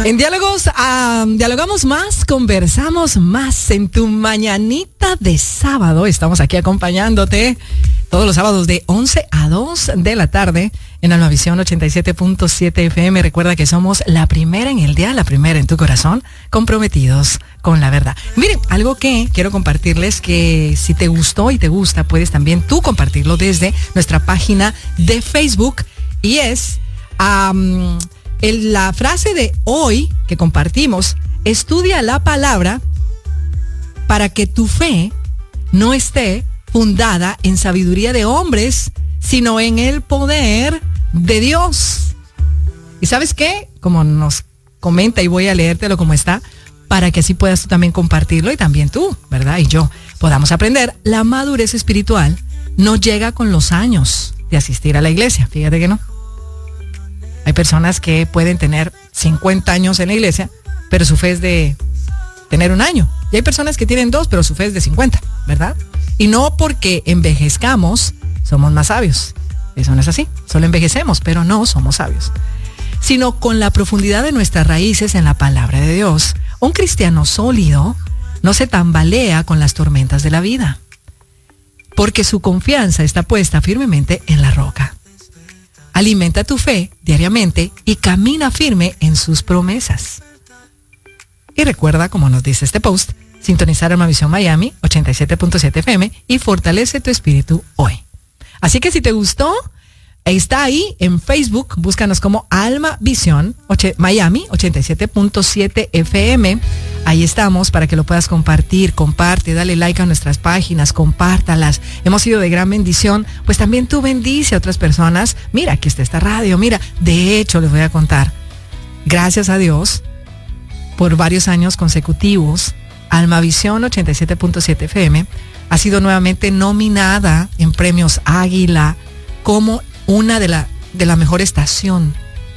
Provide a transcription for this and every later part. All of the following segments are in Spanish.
En Diálogos, dialogamos más, conversamos más en tu mañanita de sábado. Estamos aquí acompañándote todos los sábados de 11 a 2 de la tarde en Almavisión 87.7 FM. Recuerda que somos la primera en el día, la primera en tu corazón, comprometidos con la verdad. Miren, algo que quiero compartirles, que si te gustó y te gusta, puedes también tú compartirlo desde nuestra página de Facebook. Y es la frase de hoy que compartimos: estudia la palabra para que tu fe no esté fundada en sabiduría de hombres, sino en el poder de Dios. ¿Y sabes qué? Como nos comenta, y voy a leértelo como está, para que así puedas tú también compartirlo, y también tú, ¿verdad? Y yo podamos aprender. La madurez espiritual no llega con los años de asistir a la iglesia. Fíjate que no. Hay personas que pueden tener 50 años en la iglesia, pero su fe es de tener un año. Y hay personas que tienen 2, pero su fe es de 50, ¿verdad? Y no porque envejezcamos somos más sabios. Eso no es así. Solo envejecemos, pero no somos sabios. Sino con la profundidad de nuestras raíces en la palabra de Dios, un cristiano sólido no se tambalea con las tormentas de la vida, porque su confianza está puesta firmemente en la roca. Alimenta tu fe diariamente y camina firme en sus promesas. Y recuerda, como nos dice este post, sintonizar Almavisión Miami 87.7 FM y fortalece tu espíritu hoy. Así que si te gustó, está ahí en Facebook, búscanos como Almavisión Miami 87.7 FM. Ahí estamos para que lo puedas compartir. Comparte, dale like a nuestras páginas, compártalas. Hemos sido de gran bendición. Pues también tú bendice a otras personas. Mira, aquí está esta radio, mira. De hecho, les voy a contar, gracias a Dios, por varios años consecutivos, Almavisión 87.7 FM ha sido nuevamente nominada en premios Águila como una de la mejor estación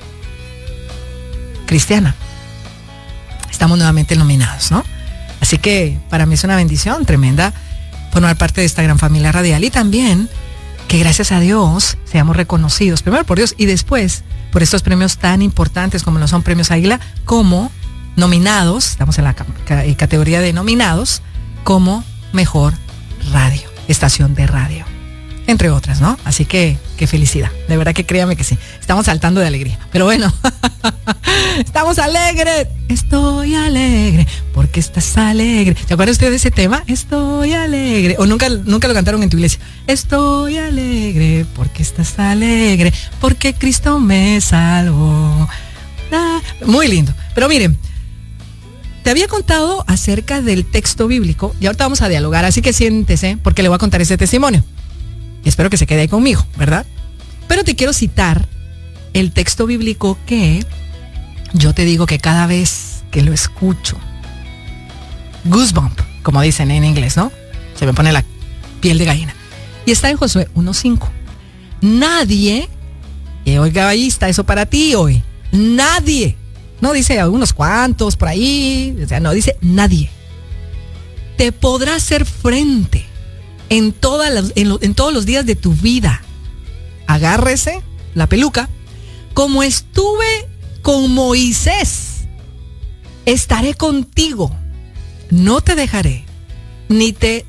cristiana. Estamos nuevamente nominados, ¿no? Así que para mí es una bendición tremenda formar parte de esta gran familia radial, y también que gracias a Dios seamos reconocidos, primero por Dios y después por estos premios tan importantes como lo son premios Águila, como nominados, estamos en la categoría de nominados como mejor radio, estación de radio, entre otras, ¿no? Así que qué felicidad, de verdad que créame que sí, estamos saltando de alegría. Pero bueno, estamos alegres, estoy alegre, porque estás alegre. ¿Se acuerdan ustedes de ese tema? Estoy alegre. O nunca lo cantaron en tu iglesia. Estoy alegre, porque estás alegre, porque Cristo me salvó. Muy lindo. Pero miren, te había contado acerca del texto bíblico y ahorita vamos a dialogar, así que siéntese porque le voy a contar ese testimonio. Y espero que se quede ahí conmigo, ¿verdad? Pero te quiero citar el texto bíblico que yo te digo que cada vez que lo escucho, goosebump, como dicen en inglés, ¿no? Se me pone la piel de gallina. Y está en Josué 1:5. Nadie, y oiga, ahí está eso para ti hoy, nadie, no dice algunos cuantos por ahí, o sea, no, dice nadie, te podrá hacer frente en todos los días de tu vida. Agárrese la peluca. Como estuve con Moisés, estaré contigo. No te dejaré, ni te